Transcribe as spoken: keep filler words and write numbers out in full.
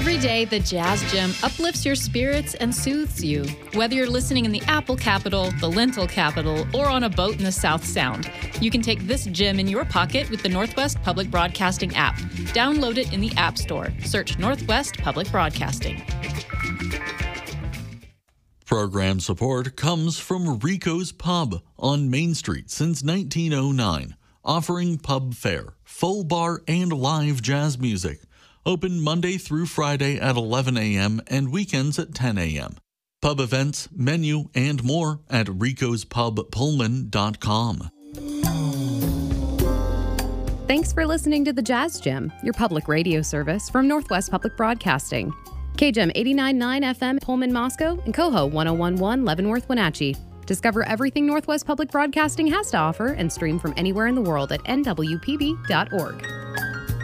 Every day, the Jazz Gym uplifts your spirits and soothes you. Whether you're listening in the Apple capital, the Lentil capital, or on a boat in the South Sound, you can take this gym in your pocket with the Northwest Public Broadcasting app. Download it in the App Store. Search Northwest Public Broadcasting. Program support comes from Rico's Pub on Main Street since nineteen oh nine, offering pub fare, full bar, and live jazz music. Open Monday through Friday at eleven a.m. and weekends at ten a.m. Pub events, menu, and more at ricos pub pullman dot com. Thanks for listening to The Jazz Gym, your public radio service from Northwest Public Broadcasting. K G E M eighty-nine point nine F M Pullman, Moscow, and Coho one oh one point one Leavenworth, Wenatchee. Discover everything Northwest Public Broadcasting has to offer and stream from anywhere in the world at N W P B dot org.